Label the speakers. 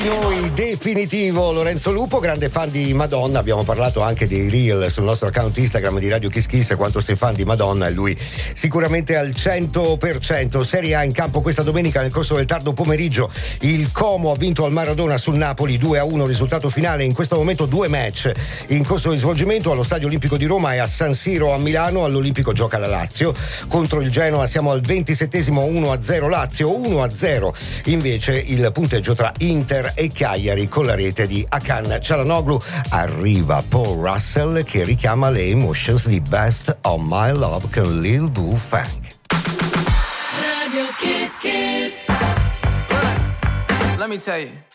Speaker 1: Noi definitivo Lorenzo Lupo, grande fan di Madonna, abbiamo parlato anche dei reel sul nostro account Instagram di Radio Kiss Kiss, quanto sei fan di Madonna, e lui sicuramente al 100%. Serie A in campo questa domenica nel corso del tardo pomeriggio, il Como ha vinto al Maradona sul Napoli 2-1, risultato finale. In questo momento 2 match in corso di svolgimento allo Stadio Olimpico di Roma e a San Siro a Milano. All'Olimpico gioca la Lazio contro il Genoa, siamo al 27esimo, 1-0 Lazio, 1-0 invece il punteggio tra Inter e Cagliari con la rete di Hakan Çalhanoğlu. Arriva Paul Russell che richiama le emotions di Best of My Love con Lil Boo Fang.
Speaker 2: Radio Kiss Kiss.
Speaker 3: Let me tell you.